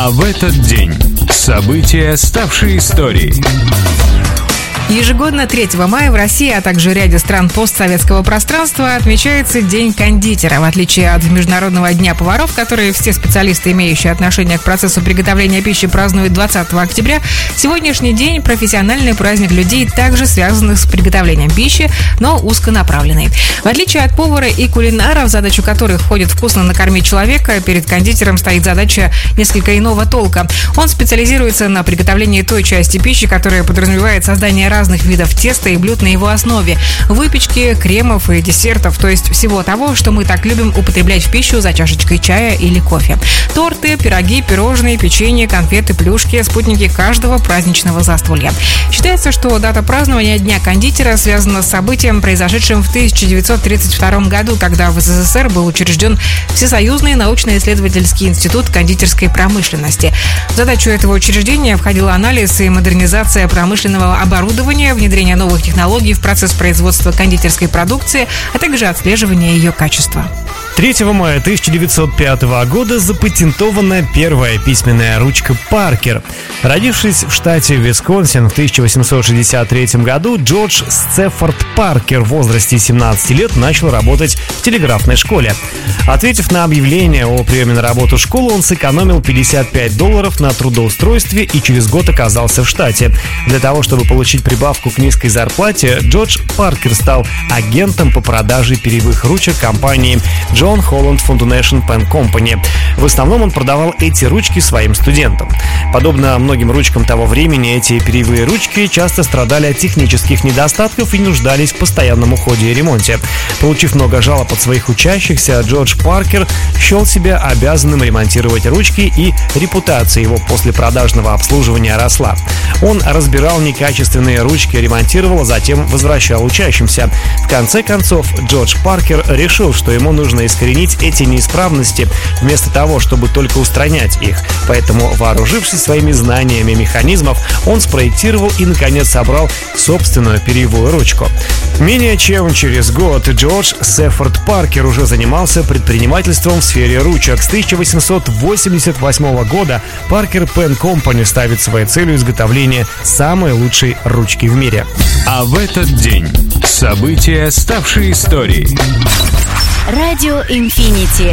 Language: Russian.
А в этот день события, ставшие историей. Ежегодно 3 мая в России, а также ряде стран постсоветского пространства отмечается День кондитера. В отличие от Международного дня поваров, которые все специалисты, имеющие отношение к процессу приготовления пищи, празднуют 20 октября, сегодняшний день – профессиональный праздник людей, также связанных с приготовлением пищи, но узконаправленный. В отличие от повара и кулинара, в задачу которых входит вкусно накормить человека, перед кондитером стоит задача несколько иного толка. Он специализируется на приготовлении той части пищи, которая подразумевает создание разных видов теста и блюд на его основе, выпечки, кремов и десертов, то есть всего того, что мы так любим употреблять в пищу за чашечкой чая или кофе. Торты, пироги, пирожные, печенье, конфеты, плюшки – спутники каждого праздничного застолья. Считается, что дата празднования Дня кондитера связана с событием, произошедшим в 1932 году, когда в СССР был учрежден Всесоюзный научно-исследовательский институт кондитерской промышленности. В задачу этого учреждения входил анализ и модернизация промышленного оборудования, внедрение новых технологий в процесс производства кондитерской продукции, а также отслеживание ее качества. 3 мая 1905 года запатентована первая письменная ручка Паркер. Родившись в штате Висконсин в 1863 году, Джордж Стефорд Паркер в возрасте 17 лет начал работать в телеграфной школе. Ответив на объявление о приеме на работу в школу, он сэкономил $55 на трудоустройстве и через год оказался в штате. Для того, чтобы получить прибавку к низкой зарплате, Джордж Паркер стал агентом по продаже перьевых ручек компании John Holland Foundation Pen Company. В основном он продавал эти ручки своим студентам. Подобно многим ручкам того времени, эти перьевые ручки часто страдали от технических недостатков и нуждались в постоянном уходе и ремонте. Получив много жалоб от своих учащихся, Джордж Паркер счел себя обязанным ремонтировать ручки, и репутация его после продажного обслуживания росла. Он разбирал некачественные ручки, ремонтировал, а затем возвращал учащимся. В конце концов, Джордж Паркер решил, что ему нужно искоренить эти неисправности, вместо того, чтобы только устранять их. Поэтому, вооружившись своими знаниями механизмов, он спроектировал и, наконец, собрал собственную перьевую ручку. Менее чем через год Джордж Стефорд Паркер уже занимался предпринимательством в сфере ручек. С 1888 года Parker Pen Company ставит своей целью изготовление самой лучшей ручки в мире. А в этот день события, ставшие историей. Радио Инфинити.